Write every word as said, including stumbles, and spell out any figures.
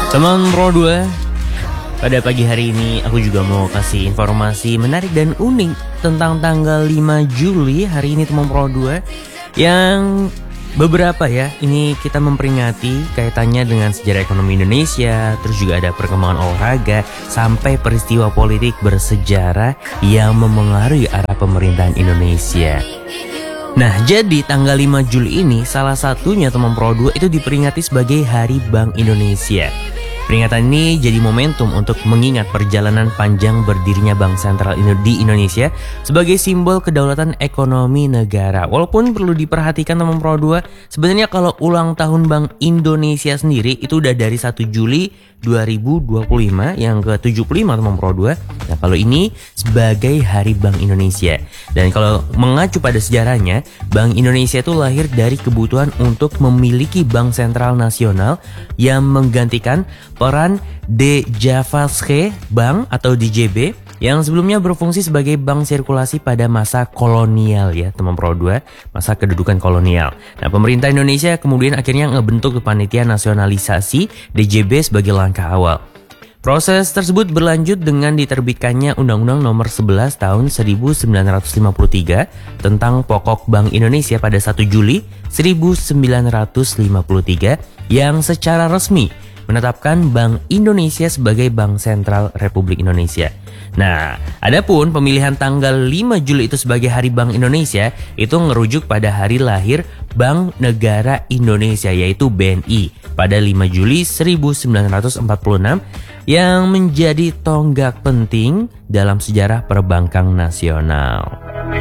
Teman Pro dua, pada pagi hari ini aku juga mau kasih informasi menarik dan unik tentang tanggal lima Juli hari ini teman Pro dua, yang beberapa ya, ini kita memperingati kaitannya dengan sejarah ekonomi Indonesia, terus juga ada perkembangan olahraga, sampai peristiwa politik bersejarah yang memengaruhi arah pemerintahan Indonesia. Nah, jadi tanggal lima Juli ini salah satunya teman Pro dua itu diperingati sebagai Hari Bank Indonesia. Peringatan ini jadi momentum untuk mengingat perjalanan panjang berdirinya Bank Sentral di Indonesia sebagai simbol kedaulatan ekonomi negara. Walaupun perlu diperhatikan teman Pro dua, sebenarnya kalau ulang tahun Bank Indonesia sendiri itu udah dari satu Juli dua ribu dua puluh lima yang ke tujuh puluh lima teman Pro dua. Nah, kalau ini sebagai Hari Bank Indonesia. Dan kalau mengacu pada sejarahnya, Bank Indonesia itu lahir dari kebutuhan untuk memiliki bank sentral nasional yang menggantikan peran D Javasche Bank atau D J B yang sebelumnya berfungsi sebagai bank sirkulasi pada masa kolonial ya teman Pro dua, masa kedudukan kolonial. Nah, pemerintah Indonesia kemudian akhirnya ngebentuk panitia nasionalisasi D J B sebagai langkah awal. Proses tersebut berlanjut dengan diterbitkannya Undang-Undang Nomor sebelas Tahun seribu sembilan ratus lima puluh tiga tentang Pokok Bank Indonesia pada satu Juli seribu sembilan ratus lima puluh tiga yang secara resmi menetapkan Bank Indonesia sebagai Bank Sentral Republik Indonesia. Nah, adapun pemilihan tanggal lima Juli itu sebagai Hari Bank Indonesia itu ngerujuk pada hari lahir Bank Negara Indonesia yaitu B N I pada lima Juli seribu sembilan ratus empat puluh enam yang menjadi tonggak penting dalam sejarah perbankan nasional.